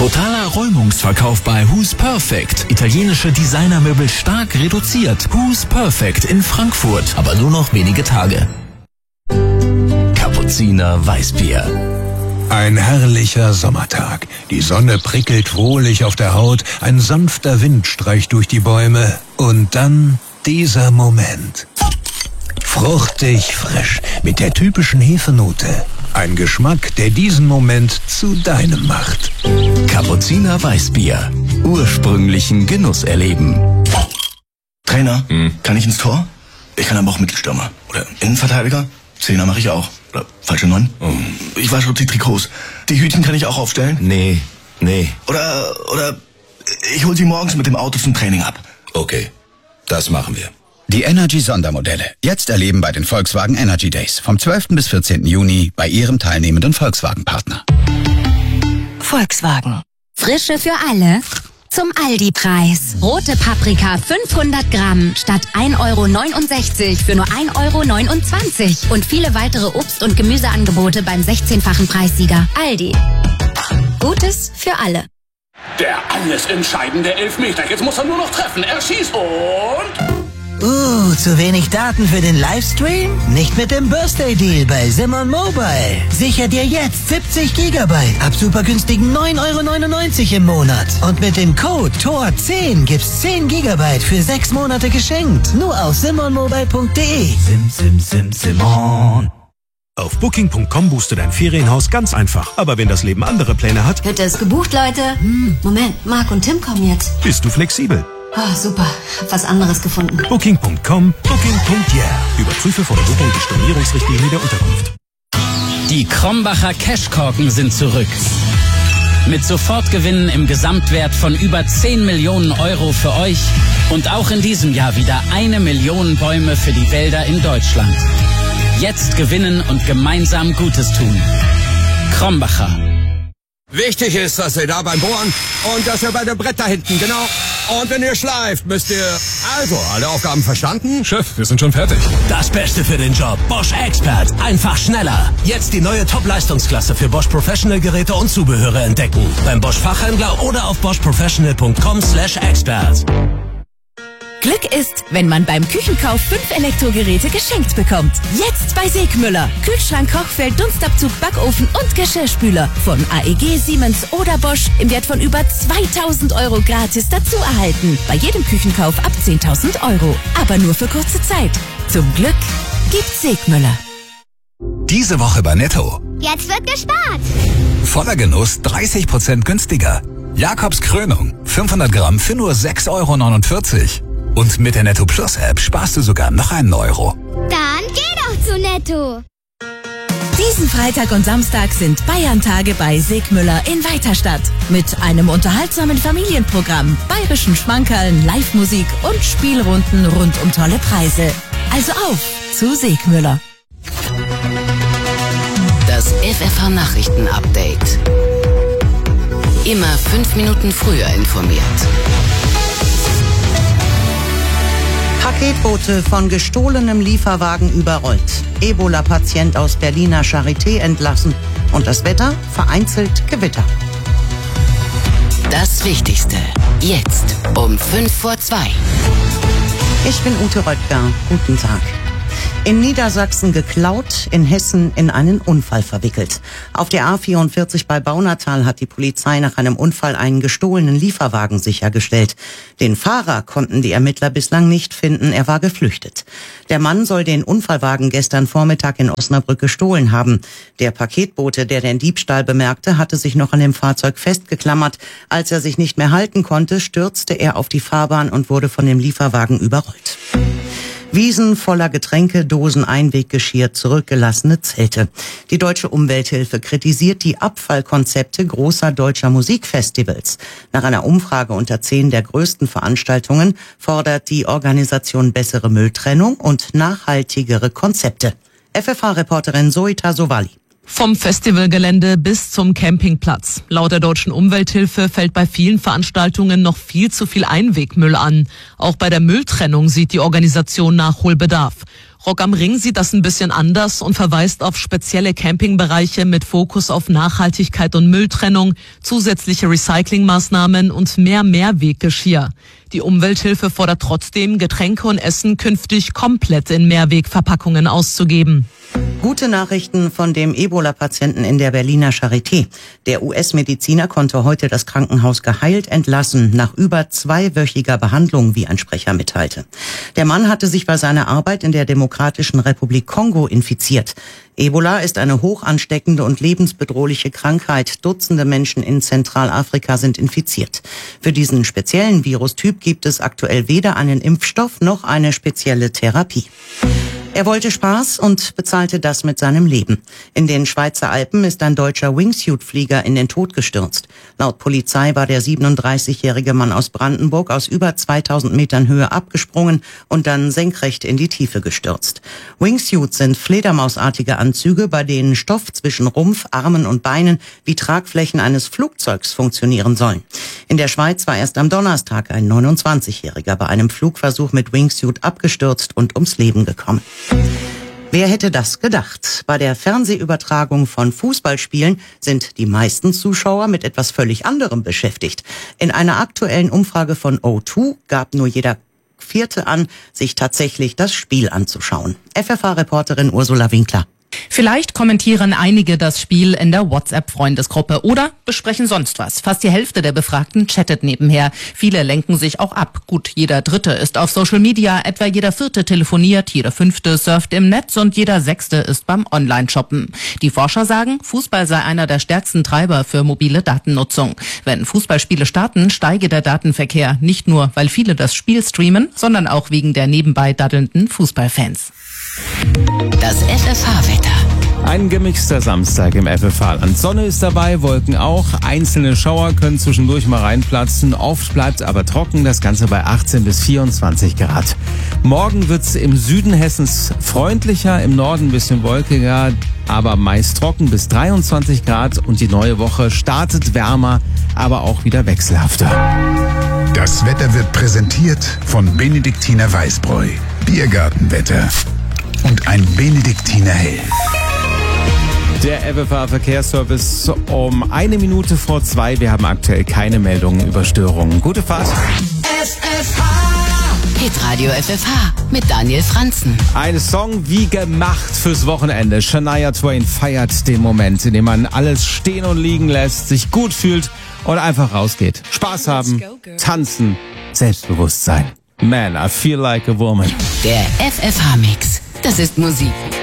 Totaler Räumungsverkauf bei Who's Perfect. Italienische Designermöbel stark reduziert. Who's Perfect in Frankfurt. Aber nur noch wenige Tage. Kapuziner Weißbier. Ein herrlicher Sommertag. Die Sonne prickelt wohlig auf der Haut, ein sanfter Wind streicht durch die Bäume und dann dieser Moment. Fruchtig frisch, mit der typischen Hefenote. Ein Geschmack, der diesen Moment zu deinem macht. Kapuziner Weißbier. Ursprünglichen Genuss erleben. Trainer, kann ich ins Tor? Ich kann aber auch Mittelstürmer. Oder Innenverteidiger? Zehner mache ich auch. Oder falsche 9? Ich wasche die Trikots. Die Hütchen kann ich auch aufstellen? Nee. Oder ich hol sie morgens mit dem Auto zum Training ab. Okay, das machen wir. Die Energy-Sondermodelle. Jetzt erleben bei den Volkswagen Energy Days. Vom 12. bis 14. Juni bei Ihrem teilnehmenden Volkswagen-Partner. Volkswagen. Frische für alle. Zum Aldi-Preis. Rote Paprika 500 Gramm statt 1,69 € für nur 1,29 €. Und viele weitere Obst- und Gemüseangebote beim 16-fachen Preissieger. Aldi. Gutes für alle. Der alles entscheidende Elfmeter. Jetzt muss er nur noch treffen. Er schießt und... zu wenig Daten für den Livestream? Nicht mit dem Birthday Deal bei Simon Mobile. Sicher dir jetzt 70 GB ab super günstigen 9,99 € im Monat. Und mit dem Code TOR10 gibt's 10 GB für 6 Monate geschenkt. Nur auf simonmobile.de. Simon. Auf Booking.com buchst du dein Ferienhaus ganz einfach. Aber wenn das Leben andere Pläne hat... Hütte ist gebucht, Leute. Moment, Marc und Tim kommen jetzt. Bist du flexibel? Oh, super. Hab was anderes gefunden. Booking.com, Booking.yeah. Überprüfe vor der Buchung die Stornierungsrichtlinie der Unterkunft. Die Krombacher Cashkorken sind zurück. Mit Sofortgewinnen im Gesamtwert von über 10 Millionen € für euch und auch in diesem Jahr wieder 1 Million Bäume für die Wälder in Deutschland. Jetzt gewinnen und gemeinsam Gutes tun. Krombacher. Wichtig ist, dass ihr da beim Bohren und dass ihr bei dem Brett da hinten, genau. Und wenn ihr schleift, müsst ihr... Also, alle Aufgaben verstanden? Chef, wir sind schon fertig. Das Beste für den Job. Bosch Expert. Einfach schneller. Jetzt die neue Top-Leistungsklasse für Bosch Professional Geräte und Zubehöre entdecken. Beim Bosch Fachhändler oder auf boschprofessional.com/expert. Glück ist, wenn man beim Küchenkauf 5 Elektrogeräte geschenkt bekommt. Jetzt bei Segmüller. Kühlschrank, Kochfeld, Dunstabzug, Backofen und Geschirrspüler. Von AEG, Siemens oder Bosch im Wert von über 2.000 € gratis dazu erhalten. Bei jedem Küchenkauf ab 10.000 €. Aber nur für kurze Zeit. Zum Glück gibt's Segmüller. Diese Woche bei Netto. Jetzt wird gespart. Voller Genuss 30% günstiger. Jakobs Krönung 500 Gramm für nur 6,49 €. Und mit der Netto Plus App sparst du sogar noch einen Euro. Dann geh doch zu Netto. Diesen Freitag und Samstag sind Bayern-Tage bei Segmüller in Weiterstadt. Mit einem unterhaltsamen Familienprogramm, bayerischen Schmankerln, Live-Musik und Spielrunden rund um tolle Preise. Also auf zu Segmüller. Das FFH-Nachrichten-Update. Immer 5 Minuten früher informiert. Paketboote von gestohlenem Lieferwagen überrollt. Ebola-Patient aus Berliner Charité entlassen. Und das Wetter vereinzelt Gewitter. Das Wichtigste. Jetzt um 2:05. Ich bin Ute Röttger. Guten Tag. In Niedersachsen geklaut, in Hessen in einen Unfall verwickelt. Auf der A44 bei Baunatal hat die Polizei nach einem Unfall einen gestohlenen Lieferwagen sichergestellt. Den Fahrer konnten die Ermittler bislang nicht finden, er war geflüchtet. Der Mann soll den Unfallwagen gestern Vormittag in Osnabrück gestohlen haben. Der Paketbote, der den Diebstahl bemerkte, hatte sich noch an dem Fahrzeug festgeklammert. Als er sich nicht mehr halten konnte, stürzte er auf die Fahrbahn und wurde von dem Lieferwagen überrollt. Wiesen voller Getränke, Dosen, Einweggeschirr, zurückgelassene Zelte. Die Deutsche Umwelthilfe kritisiert die Abfallkonzepte großer deutscher Musikfestivals. Nach einer Umfrage unter 10 der größten Veranstaltungen fordert die Organisation bessere Mülltrennung und nachhaltigere Konzepte. FFH-Reporterin Zoita Sowali. Vom Festivalgelände bis zum Campingplatz. Laut der Deutschen Umwelthilfe fällt bei vielen Veranstaltungen noch viel zu viel Einwegmüll an. Auch bei der Mülltrennung sieht die Organisation Nachholbedarf. Rock am Ring sieht das ein bisschen anders und verweist auf spezielle Campingbereiche mit Fokus auf Nachhaltigkeit und Mülltrennung, zusätzliche Recyclingmaßnahmen und mehr Mehrweggeschirr. Die Umwelthilfe fordert trotzdem, Getränke und Essen künftig komplett in Mehrwegverpackungen auszugeben. Gute Nachrichten von dem Ebola-Patienten in der Berliner Charité. Der US-Mediziner konnte heute das Krankenhaus geheilt entlassen, nach über 2-wöchiger Behandlung, wie ein Sprecher mitteilte. Der Mann hatte sich bei seiner Arbeit in der Demokratischen Republik Kongo infiziert. Ebola ist eine hoch ansteckende und lebensbedrohliche Krankheit. Dutzende Menschen in Zentralafrika sind infiziert. Für diesen speziellen Virustyp gibt es aktuell weder einen Impfstoff noch eine spezielle Therapie. Er wollte Spaß und bezahlte das mit seinem Leben. In den Schweizer Alpen ist ein deutscher Wingsuit-Flieger in den Tod gestürzt. Laut Polizei war der 37-jährige Mann aus Brandenburg aus über 2000 Metern Höhe abgesprungen und dann senkrecht in die Tiefe gestürzt. Wingsuits sind fledermausartige Anzüge, bei denen Stoff zwischen Rumpf, Armen und Beinen wie Tragflächen eines Flugzeugs funktionieren sollen. In der Schweiz war erst am Donnerstag ein 29-jähriger bei einem Flugversuch mit Wingsuit abgestürzt und ums Leben gekommen. Wer hätte das gedacht? Bei der Fernsehübertragung von Fußballspielen sind die meisten Zuschauer mit etwas völlig anderem beschäftigt. In einer aktuellen Umfrage von O2 gab nur jeder Vierte an, sich tatsächlich das Spiel anzuschauen. FFH-Reporterin Ursula Winkler. Vielleicht kommentieren einige das Spiel in der WhatsApp-Freundesgruppe oder besprechen sonst was. Fast die Hälfte der Befragten chattet nebenher. Viele lenken sich auch ab. Gut, jeder Dritte ist auf Social Media, etwa jeder Vierte telefoniert, jeder Fünfte surft im Netz und jeder Sechste ist beim Online-Shoppen. Die Forscher sagen, Fußball sei einer der stärksten Treiber für mobile Datennutzung. Wenn Fußballspiele starten, steige der Datenverkehr. Nicht nur, weil viele das Spiel streamen, sondern auch wegen der nebenbei daddelnden Fußballfans. Das FFH-Wetter. Ein gemixter Samstag im FFH-Land. Sonne ist dabei, Wolken auch. Einzelne Schauer können zwischendurch mal reinplatzen. Oft bleibt aber trocken, das Ganze bei 18 bis 24 Grad. Morgen wird's im Süden Hessens freundlicher, im Norden ein bisschen wolkiger, aber meist trocken bis 23 Grad. Und die neue Woche startet wärmer, aber auch wieder wechselhafter. Das Wetter wird präsentiert von Benediktiner Weißbräu. Biergartenwetter. Und ein Benediktiner Hell. Der FFH-Verkehrsservice um 1 Minute vor 2. Wir haben aktuell keine Meldungen über Störungen. Gute Fahrt. FFH. Hitradio FFH mit Daniel Franzen. Ein Song wie gemacht fürs Wochenende. Shania Twain feiert den Moment, in dem man alles stehen und liegen lässt, sich gut fühlt und einfach rausgeht. Spaß haben, tanzen, selbstbewusst sein. Man, I feel like a woman. Der FFH-Mix. Das ist Musik.